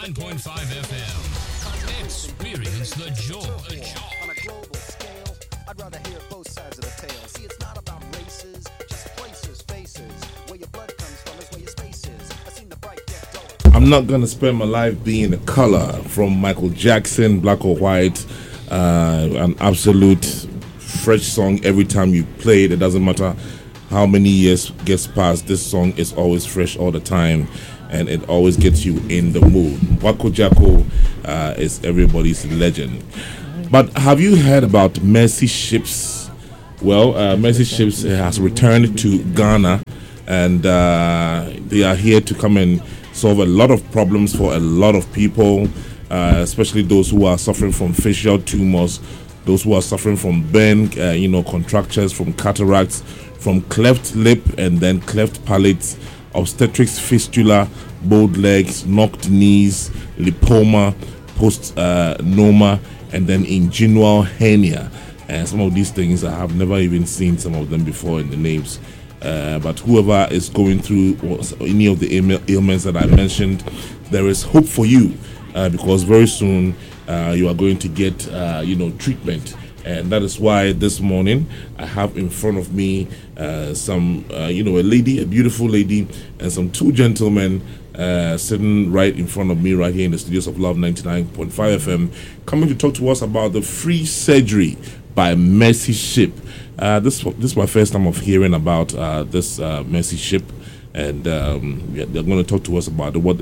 99.5 FM. Experience the joy. On a global scale, I'd rather hear both sides of the tale. See, it's not about races, just places, faces. Where your blood comes from is where your space is. I've seen the bright get dull. I'm not gonna spend my life being a color from Michael Jackson, Black or White. An absolute fresh song every time you play it. It doesn't matter how many years gets past. This song is always fresh all the time, and it always gets you in the mood. Wako Jacko is everybody's legend. But have you heard about Mercy Ships? Well, Mercy Ships has returned to Ghana, and they are here to come and solve a lot of problems for a lot of people, especially those who are suffering from facial tumors, those who are suffering from burn, contractures, from cataracts, from cleft lip and then cleft palate, obstetrics, fistula, bowed legs, knocked knees, lipoma, post-noma, and then inguinal hernia. And some of these things, I have never even seen some of them before in the names. But whoever is going through any of the ailments that I mentioned, there is hope for you, because very soon you are going to get, treatment. And that is why this morning I have in front of me some, a lady, a beautiful lady, and some two gentlemen sitting right in front of me right here in the studios of Love 99.5 FM, coming to talk to us about the free surgery by Mercy Ship. This is my first time of hearing about this Mercy Ship, and they're going to talk to us about what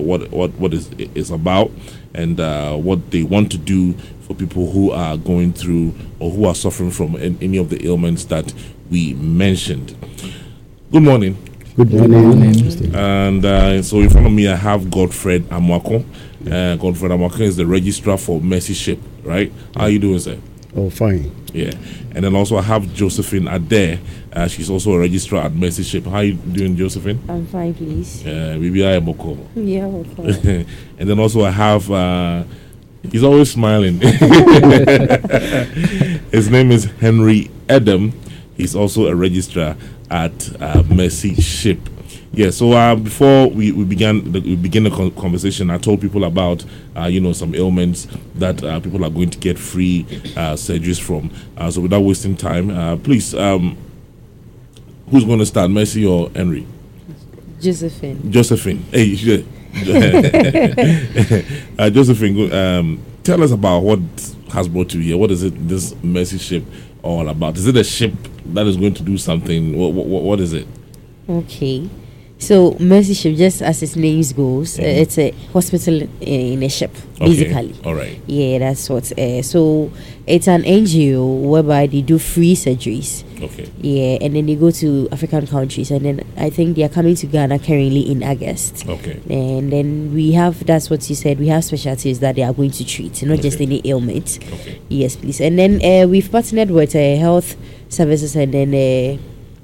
is about, and what they want to do for people who are going through or who are suffering from any of the ailments that we mentioned. Good morning. Good morning. And so in front of me I have Godfred Amwako. Godfred Amwako is the registrar for Mercy Ship, right? How are you doing, sir? Oh, fine. Yeah. And then also I have Josephine Adair. She's also a registrar at Mercy Ship. How are you doing, Josephine? I'm fine, please. BBI Moko. Yeah, I'm fine. And then also I have he's always smiling. His name is Henry Adam. He's also a registrar at Mercy Ship. Yeah, so before we begin the conversation, I told people about some ailments that people are going to get free surgeries from. So without wasting time, please, who's going to start, Mercy or Henry? Josephine. Hey, Josephine, tell us about what has brought you here. What is it, this Mercy Ship all about? Is it a ship that is going to do something? What is it? Okay. So Mercy Ship, just as its name goes, it's a hospital in a ship, basically. Okay. All right. Yeah, that's what. So it's an NGO whereby they do free surgeries. Okay. Yeah, and then they go to African countries, and then I think they are coming to Ghana currently in August. Okay. And then we have, that's what you said, we have specialties that they are going to treat, not just any ailment. Okay. Yes, please. And then we've partnered with health services and then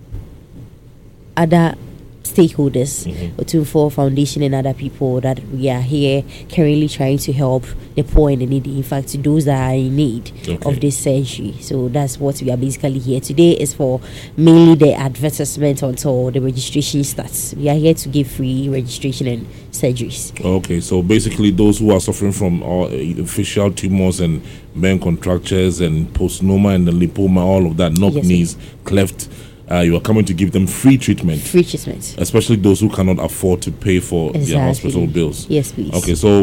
other stakeholders, Otunfo Foundation and other people that we are here currently trying to help the poor and the needy. In fact, those that are in need of this surgery. So that's what we are basically here. Today is for mainly the advertisement until the registration starts. We are here to give free registration and surgeries. Okay, so basically those who are suffering from facial tumors and burn contractures and post-noma and the lipoma, all of that, knocked knees, cleft, you are coming to give them free treatment. Free treatment. Especially those who cannot afford to pay for their hospital bills. Yes, please. Okay, so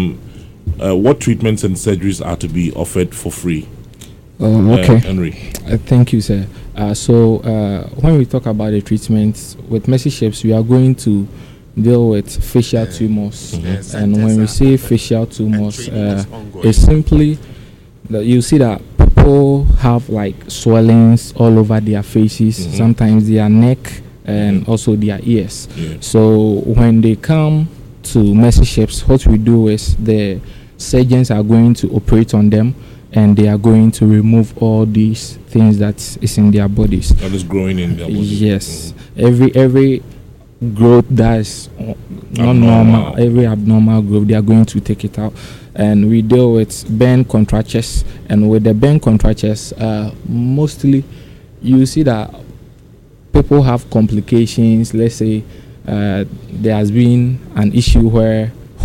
what treatments and surgeries are to be offered for free? Henry. Thank you, sir. So when we talk about the treatments with Mercy Ships, we are going to deal with facial tumors. And when we say facial tumors, it's simply that you see that people have like swellings all over their faces, sometimes their neck and also their ears. So when they come to Mercy Ships, what we do is the surgeons are going to operate on them, and they are going to remove all these things that is in their bodies. That is growing in their bodies. Yes. Every growth that is not normal, every abnormal growth, they are going to take it out. And we deal with burn contractures, and with the burn contractures, mostly you see that people have complications. Let's say there has been an issue where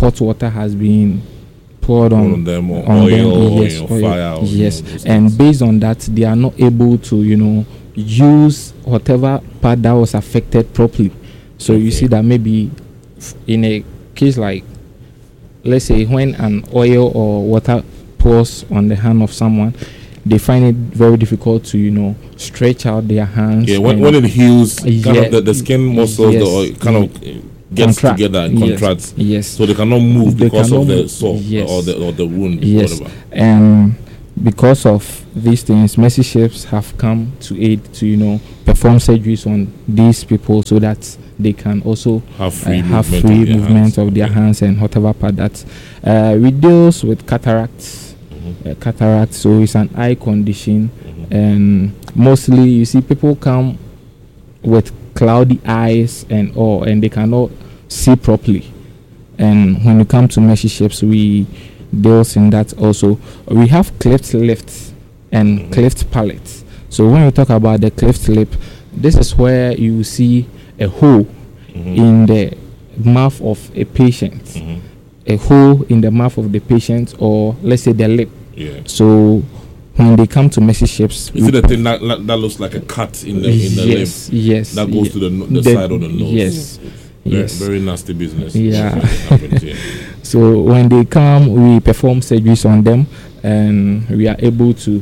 hot water has been poured on them, or on oil, them, yes, or oil, fire, or, yes, those and things. based on that, they are not able to, use whatever part that was affected properly. So you see that maybe in a case like, let's say, when an oil or water pours on the hand of someone, they find it very difficult to stretch out their hands. Yeah, when it heals, kind of the skin muscles, yes, the oil kind of gets contract, together and contracts. Yes. So they cannot move They because of cannot the move, sore yes. or the wound, Yes, whatever. and because of these things, Mercy Ships have come to aid to perform surgeries on these people so that they can also Have free movement of their hands and whatever part that we deals with cataracts. Cataract, so it's an eye condition, and mostly you see people come with cloudy eyes and they cannot see properly. And when you come to Mercy Ships, we deals in that also. We have cleft lips and cleft palate. So when we talk about the cleft lip, this is where you see a hole in the mouth of a patient. A hole in the mouth of the patient, or let's say the lip. Yeah. So when they come to Mercy Ships, is it a thing that looks like a cut in the lip? Yes. That goes to the side of the nose. Yes. Yes. Very nasty business. Yeah. Happens, yeah. So when they come, we perform surgeries on them, and we are able to,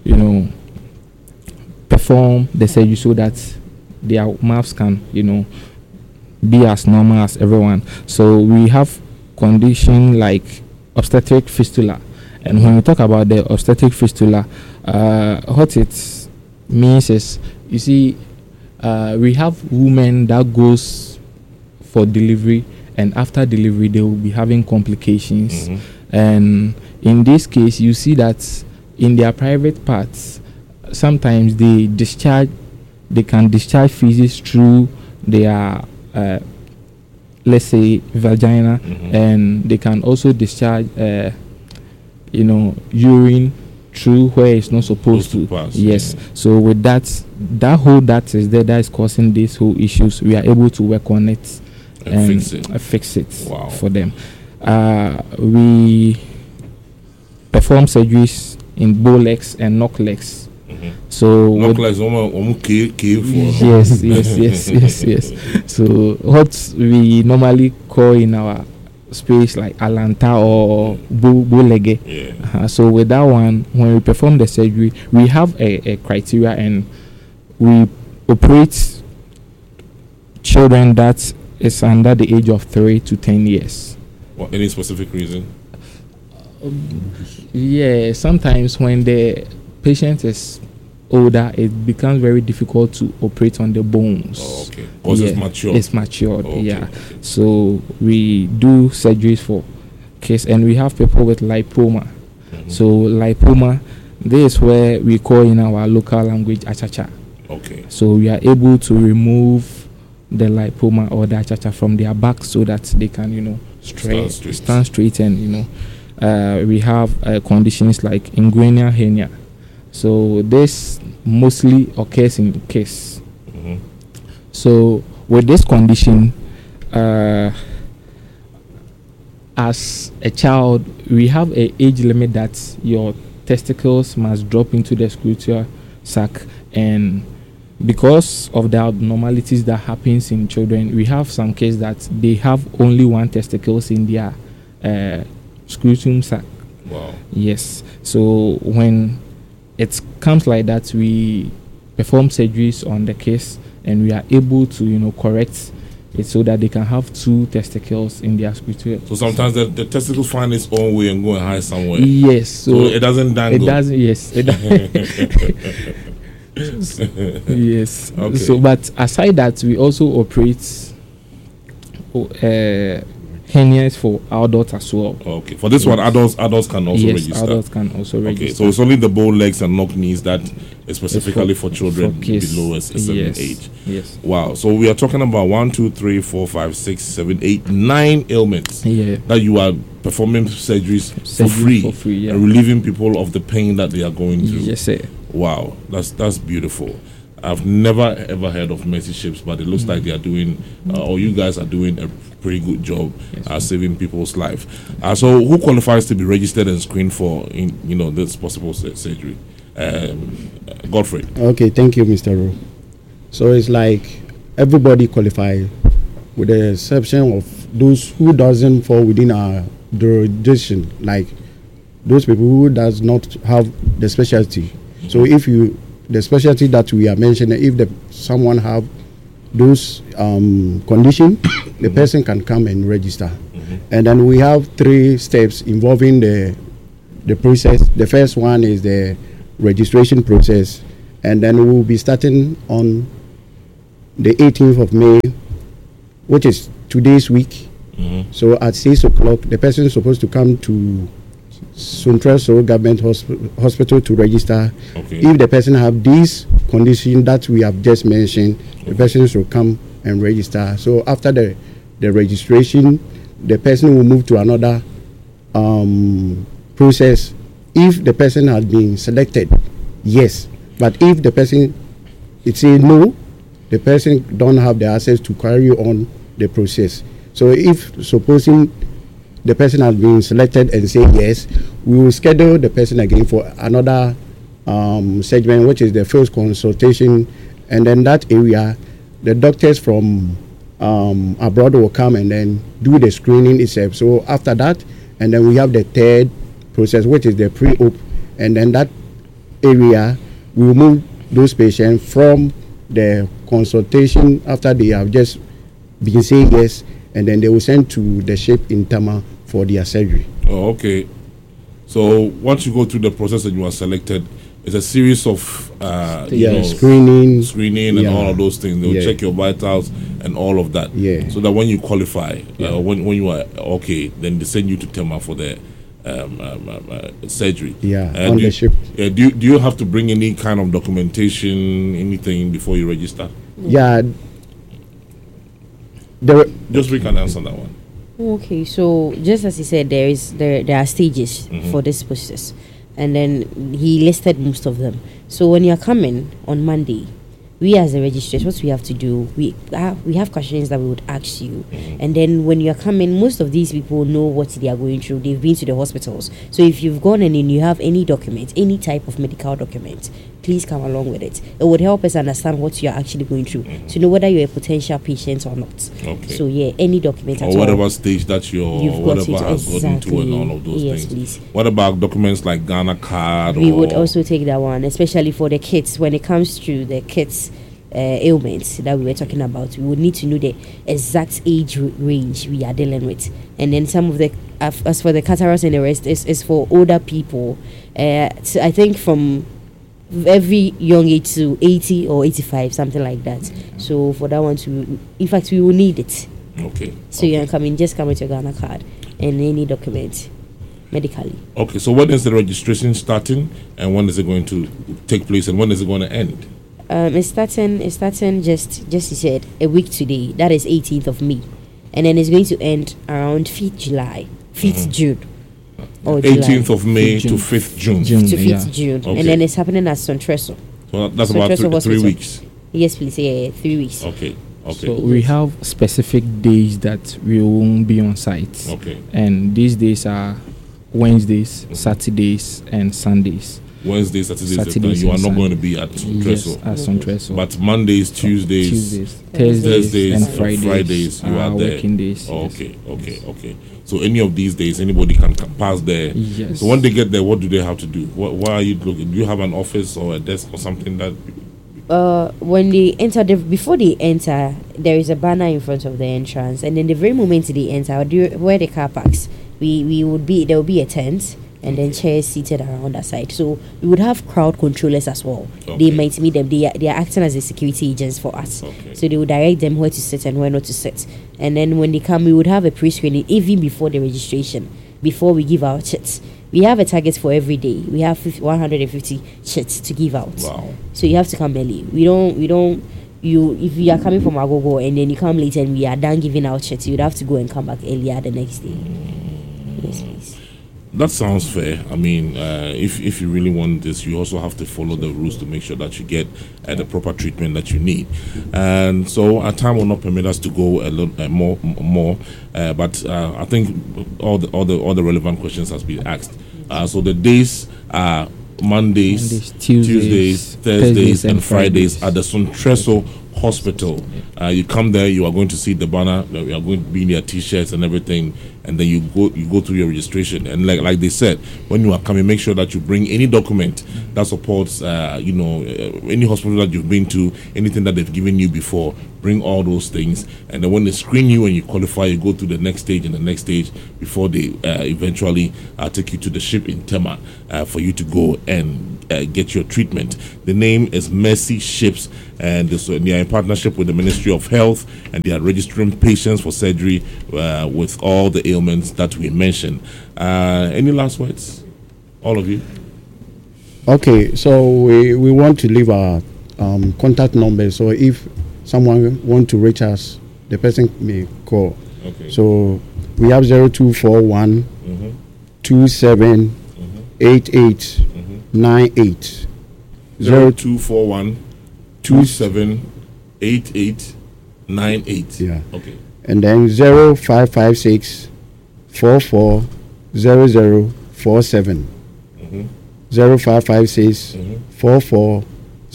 perform the surgery so that their mouths can, be as normal as everyone. So we have condition like obstetric fistula, and when we talk about the obstetric fistula, what it means is, you see, we have women that goes for delivery, and after delivery they will be having complications, and in this case you see that in their private parts sometimes they can discharge feces through their let's say vagina, and they can also discharge urine through where it's not supposed to pass. Yes. So with that hole that is there that is causing these whole issues, we are able to work on it and fix it Wow. for them. We perform surgeries in bow legs and knock legs. So Knock legs, for. yes. So what we normally call in our space like alanta or bow-legged. Yeah. So with that one, when we perform the surgery, we have a criteria, and we operate children that is under the age of 3 to 10 years. What, any specific reason? Yeah, sometimes when the patient is older, it becomes very difficult to operate on the bones. Oh, okay. Because it's mature. It's matured, Okay, yeah. okay. So we do surgeries for kids, and we have people with lipoma. So lipoma, this is where we call in our local language achacha. Okay. So we are able to remove the lipoma or the achacha from their back so that they can, stand straight, and we have conditions like inguinal hernia. So this mostly occurs in kids. So with this condition, as a child, we have an age limit that your testicles must drop into the scrotal sac, and because of the abnormalities that happens in children, we have some cases that they have only one testicles in their scrotum sac. Wow. Yes. So when it comes like that, we perform surgeries on the case, and we are able to correct it so that they can have 2 testicles in their scrotum. So sometimes the testicles find its own way and go and hide somewhere. Yes. So it doesn't dangle. It doesn't. Yes. Yes. Okay. So, but aside that, we also operate hernias for adults as well. Okay. For this one, adults can also register. Adults can also register. Okay. So it's only the bow legs and knock knees that is specifically for children kids. below a certain age. Yes. Wow. So we are talking about 1, 2, 3, 4, 5, 6, 7, 8, 9 ailments Yeah. that you are performing surgeries for free, yeah. and relieving people of the pain that they are going through. Yes, sir. Wow, that's beautiful. I've never ever heard of Mercy Ships, but it looks like they are doing, or you guys are doing a pretty good job saving people's life. So, who qualifies to be registered and screened for, this possible surgery? Godfrey. Okay, thank you, Mr. Ro. So it's like everybody qualify, with the exception of those who doesn't fall within our jurisdiction, like those people who does not have the specialty. So if the specialty that we are mentioning, if someone have those condition, the person can come and register. And then we have 3 steps involving the process. The first one is the registration process, and then we will be starting on the 18th of May, which is today's week. So at 6 o'clock, the person is supposed to come to Sontreso Government Hospital to register. If the person have these conditions that we have just mentioned, the person should come and register. So after the registration, the person will move to another process. If the person has been selected, yes. But if the person say no, the person don't have the access to carry on the process. So if supposing the person has been selected and say yes, we will schedule the person again for another segment, which is the first consultation, and then that area, the doctors from abroad will come and then do the screening itself. So after that, and then we have the third process, which is the pre-op, and then that area we will move those patients from the consultation after they have just been saying yes, and then they will send to the ship in Tama for their surgery. Oh, okay. So once you go through the process and you are selected, it's a series of screening and all of those things. They will check your vitals and all of that. So that when you qualify, when you are okay, then they send you to Tema for the surgery. On the ship. Do you have to bring any kind of documentation, anything before you register? Just we can answer that one. Okay, so just as he said, there are stages for this process, and then he listed most of them. So when you're coming on Monday, we as the registrars, what we have to do, we have questions that we would ask you, and then when you're coming, most of these people know what they are going through. They've been to the hospitals. So if you've gone and you have any document, any type of medical document, please come along with it. It would help us understand what you're actually going through, to know whether you're a potential patient or not. So any document or whatever stage that whatever has gotten to and all of those things. Please. What about documents like Ghana card? We would also take that one, especially for the kids. When it comes to the kids ailments that we were talking about, we would need to know the exact age range we are dealing with. And then some of the as for the cataracts and the rest is for older people. So I think from every young age to 80 or 85, something like that. So for that one too, in fact, we will need it. So you can come in, just come with your Ghana card and any document medically. So when is the registration starting, and when is it going to take place, and when is it going to end? It's starting just you said a week today. That is 18th of May, and then it's going to end around 5th June. Or 18th of May to 5th June. To 5th June. And then it's happening at Sontreso. So that's about 3 weeks. Yes, please. 3 weeks. Okay. So we have specific days that we won't be on site. And these days are Wednesdays, Saturdays, and Sundays. Wednesdays, Saturdays, you are not going to be at Sontreso. Yes, at Sontreso. But Mondays, Tuesdays, Thursdays, and Fridays, you are there. Working days. Okay. So any of these days, anybody can pass there. Yes. So when they get there, what do they have to do? What are you looking? Do you have an office or a desk or something that? When they enter, before they enter, there is a banner in front of the entrance, and then the very moment they enter, where the car parks, there will be a tent. And then chairs seated around that side. So we would have crowd controllers as well. They might meet them. They are acting as the security agents for us. So they will direct them where to sit and where not to sit. And then when they come, we would have a pre-screening even before the registration, before we give out chits. We have a target for every day. We have 150 chits to give out. Wow. So you have to come early. If you are coming from Agogo and then you come late and we are done giving out chits, you'd have to go and come back earlier the next day. Yes, please. That sounds fair. I mean, if you really want this, you also have to follow the rules to make sure that you get the proper treatment that you need. And so our time will not permit us to go a little more. But I think all the relevant questions has been asked. So the days are Mondays, Tuesdays, Thursdays, and Fridays at the Suntreso Hospital. You come there, you are going to see the banner. You are going to be in your T-shirts and everything, and then you go through your registration. And like they said, when you are coming, make sure that you bring any document that supports, any hospital that you've been to, anything that they've given you before. Bring all those things, and then when they screen you and you qualify, you go to the next stage and the next stage before they eventually take you to the ship in Tema for you to go and get your treatment. The name is Mercy Ships, and they are in partnership with the Ministry of Health, and they are registering patients for surgery with all the ailments that we mentioned. Any last words, all of you? Okay, so we want to leave our contact number. So if someone want to reach us, the person may call. Okay. So we have 0241 27 88 98. 0241 27 88 98. Yeah. Okay. And then 0556 44 0047. 0556 44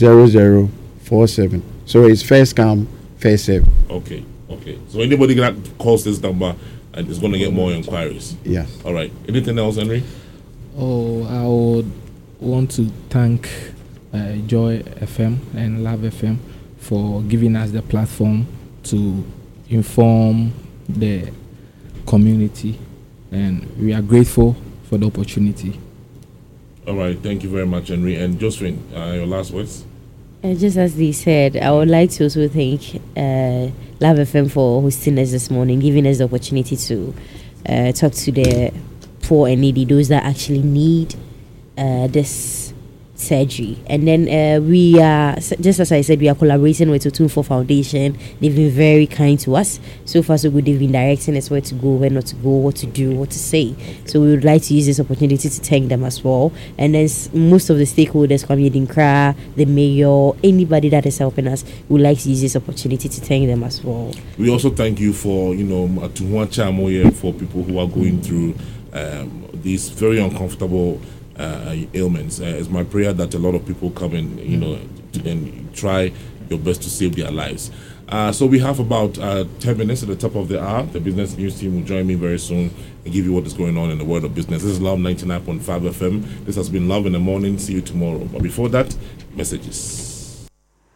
0047. So it's first come, first serve. Okay. So anybody that calls this number and is going to get more inquiries. Yeah. All right. Anything else, Henry? Oh, I would want to thank Joy FM and Love FM for giving us the platform to inform the community, and we are grateful for the opportunity. All right. Thank you very much, Henry. And Josephine, your last words? Just as they said, I would like to also thank Love FM for hosting us this morning, giving us the opportunity to talk to the poor and needy, those that actually need this surgery. And then we are, just as I said, we are collaborating with Otunfo Foundation. They've been very kind to us. So far so good. They've been directing us where to go, where not to go, what to do, what to say. So we would like to use this opportunity to thank them as well. And then most of the stakeholders, Kwame Dinkra, the mayor, anybody that is helping us, we would like to use this opportunity to thank them as well. We also thank you for, for people who are going through these very uncomfortable ailments. It's my prayer that a lot of people come in, and try your best to save their lives. So we have about 10 minutes at the top of the hour. The business news team will join me very soon and give you what is going on in the world of business. This is Love 99.5 FM. This has been Love in the Morning. See you tomorrow. But before that, messages.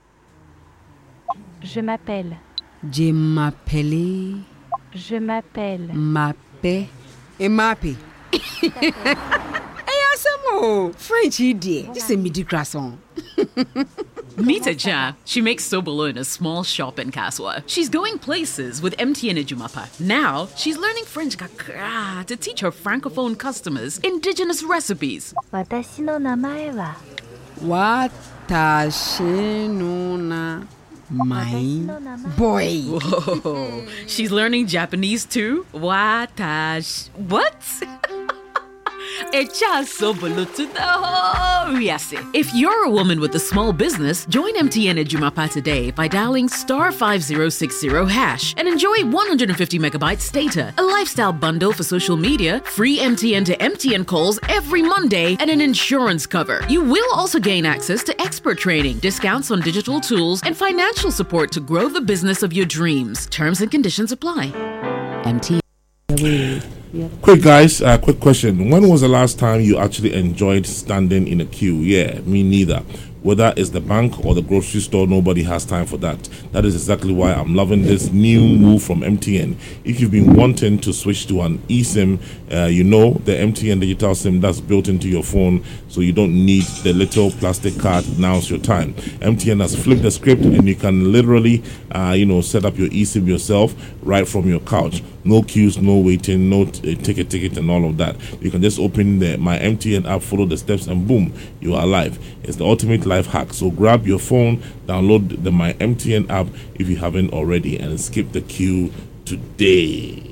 Je m'appelle. Je m'appelle. Je m'appelle. Mappe. Et mappe. French idiot. This is a midi croissant. Meet a Jam. She makes sobolo in a small shop in Kaswa. She's going places with MTN Ejumapa. Now, she's learning French kakra to teach her francophone customers indigenous recipes. 私の名前は Watashi no na my boy. Whoa. She's learning Japanese too? What? If you're a woman with a small business, join MTN Ejumapa today by dialing *5060# and enjoy 150 megabytes data, a lifestyle bundle for social media, free MTN to MTN calls every Monday, and an insurance cover. You will also gain access to expert training, discounts on digital tools, and financial support to grow the business of your dreams. Terms and conditions apply. MTN. Quick, guys, quick question. When was the last time you actually enjoyed standing in a queue? Yeah, me neither. Whether it's the bank or the grocery store, nobody has time for that. That is exactly why I'm loving this new move from MTN. If you've been wanting to switch to an eSIM, the MTN digital SIM that's built into your phone, so you don't need the little plastic card. Now's your time. MTN has flipped the script, and you can literally, set up your eSIM yourself right from your couch. No queues, no waiting, no ticket, and all of that. You can just open the My MTN app, follow the steps, and boom, you are live. It's the ultimate life hack. So grab your phone, download the My MTN app if you haven't already, and skip the queue today.